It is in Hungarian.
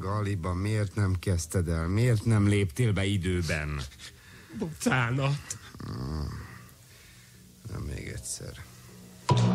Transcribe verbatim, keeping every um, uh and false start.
Galiba, miért nem kezdted el? Miért nem léptél be időben? Bocsánat. Nem, még egyszer.